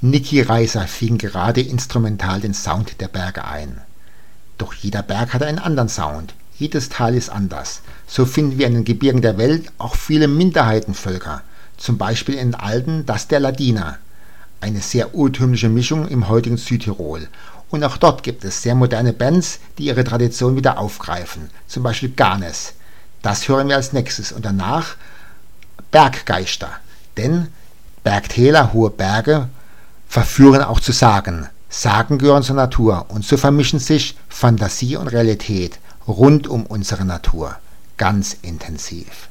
Niki Reiser fing gerade instrumental den Sound der Berge ein. Doch jeder Berg hat einen anderen Sound. Jedes Tal ist anders. So finden wir in den Gebirgen der Welt auch viele Minderheitenvölker. Zum Beispiel in den Alpen das der Ladiner. Eine sehr urtümliche Mischung im heutigen Südtirol. Und auch dort gibt es sehr moderne Bands, die ihre Tradition wieder aufgreifen. Zum Beispiel Garnes. Das hören wir als nächstes. Und danach Berggeister. Denn Bergtäler, hohe Berge, verführen auch zu Sagen. Sagen gehören zur Natur und so vermischen sich Fantasie und Realität rund um unsere Natur. Ganz intensiv.